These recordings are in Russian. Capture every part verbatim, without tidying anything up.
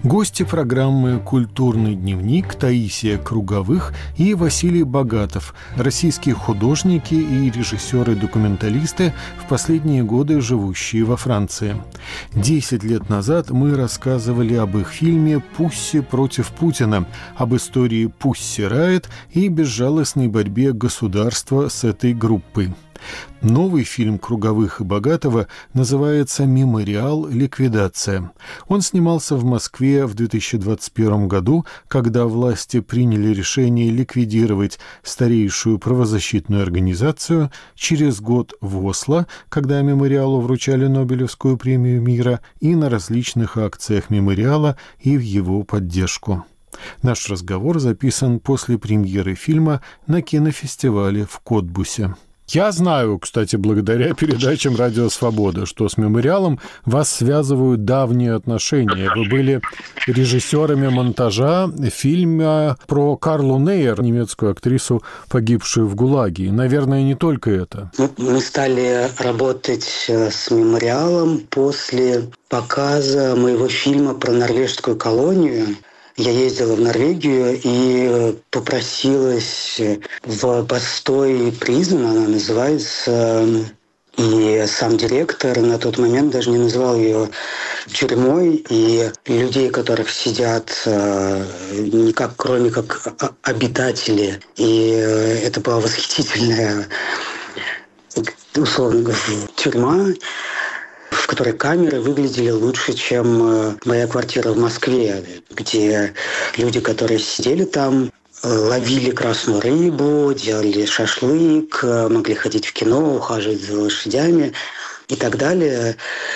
Гости программы «Культурный дневник» Таисия Круговых и Василий Богатов, российские художники и режиссеры-документалисты, в последние годы живущие во Франции. Десять лет назад мы рассказывали об их фильме «Пусси против Путина», об истории Пусси Райт и безжалостной борьбе государства с этой группой. Новый фильм Круговых и Богатова называется «Мемориал. Ликвидация». Он снимался в Москве в две тысячи двадцать первом году, когда власти приняли решение ликвидировать старейшую правозащитную организацию, через год в Осло, когда мемориалу вручали Нобелевскую премию мира, и на различных акциях мемориала и в его поддержку. Наш разговор записан после премьеры фильма на кинофестивале в Котбусе. Я знаю, кстати, благодаря передачам «Радио Свобода», что с мемориалом вас связывают давние отношения. Вы были режиссерами монтажа фильма про Карлу Нейер, немецкую актрису, погибшую в ГУЛАГе. И, наверное, не только это. Мы стали работать с мемориалом после показа моего фильма про норвежскую колонию. Я ездила в Норвегию и попросилась в постой призм, она называется, и сам директор на тот момент даже не называл ее тюрьмой, и людей, которых сидят никак, кроме как обитатели. И это была восхитительная, условно говоря, тюрьма, в которой камеры выглядели лучше, чем моя квартира в Москве, где люди, которые сидели там, ловили красную рыбу, делали шашлык, могли ходить в кино, ухаживать за лошадями и так далее.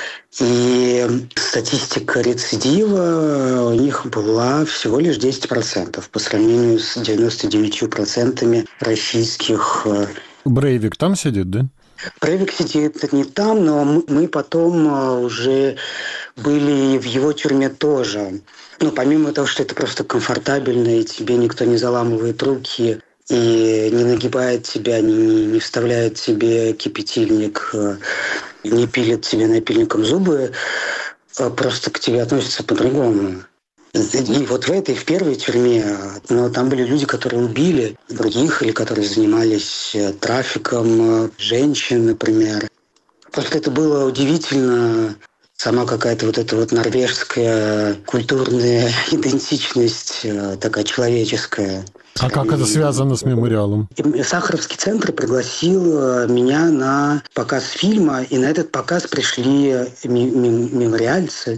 И статистика рецидива у них была всего лишь десять процентов по сравнению с девяносто девять процентов российских. Брейвик там сидит, да? Брейвик сидит не там, но мы потом уже были в его тюрьме тоже. Ну, помимо того, что это просто комфортабельно, и тебе никто не заламывает руки, и не нагибает тебя, не, не вставляет тебе кипятильник, не пилит тебе напильником зубы, просто к тебе относятся по-другому. И вот в этой, в первой тюрьме, но там были люди, которые убили других или которые занимались трафиком женщин, например. Просто это было удивительно. Сама какая-то вот эта вот норвежская культурная идентичность, такая человеческая. А как это связано с мемориалом? Сахаровский центр пригласил меня на показ фильма, и на этот показ пришли мемориальцы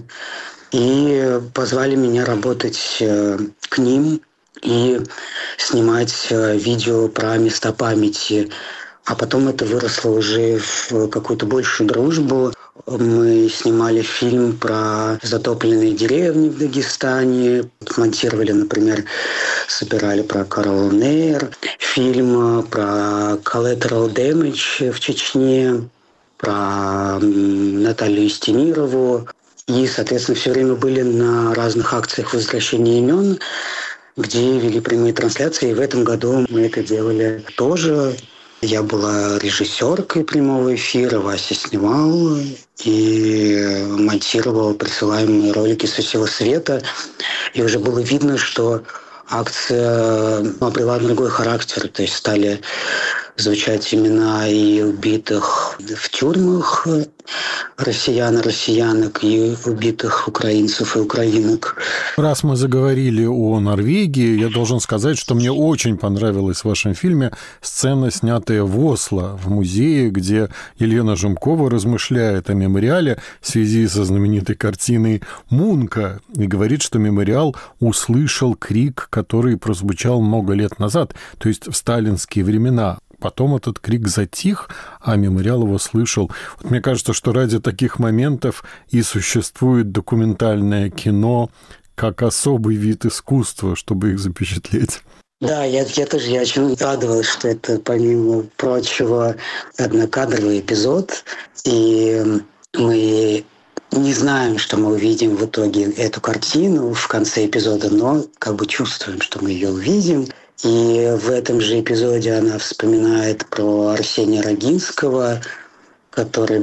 и позвали меня работать к ним и снимать видео про места памяти. А потом это выросло уже в какую-то большую дружбу. Мы снимали фильм про затопленные деревни в Дагестане. Монтировали, например, собирали про Карлу Нейер. Фильм про Collateral Damage в Чечне. Про Наталью Истемирову. И, соответственно, все время были на разных акциях возвращения имен, где вели прямые трансляции. И в этом году мы это делали тоже. Я была режиссеркой прямого эфира, Вася снимал и монтировал присылаемые ролики со всего света. И уже было видно, что акция обрела другой характер. То есть стали звучать имена и убитых в тюрьмах россиян и россиянок, и убитых украинцев и украинок. Раз мы заговорили о Норвегии, я должен сказать, что мне очень понравилась в вашем фильме сцена, снятая в Осло, в музее, где Елена Жемкова размышляет о мемориале в связи со знаменитой картиной Мунка и говорит, что мемориал услышал крик, который прозвучал много лет назад, то есть в сталинские времена. Потом этот крик затих, а мемориал его слышал. Вот мне кажется, что ради таких моментов и существует документальное кино как особый вид искусства, чтобы их запечатлеть. Да, я, я тоже я очень радовалась, что это, помимо прочего, однокадровый эпизод. И мы не знаем, что мы увидим в итоге эту картину в конце эпизода, но как бы чувствуем, что мы ее увидим. И в этом же эпизоде она вспоминает про Арсения Рогинского, который